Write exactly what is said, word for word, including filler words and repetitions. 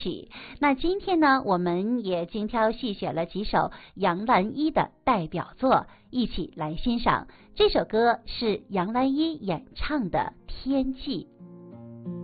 那今天呢，我们也精挑细选了几首杨澜依的代表作，一起来欣赏。这首歌是杨澜依演唱的《天际》。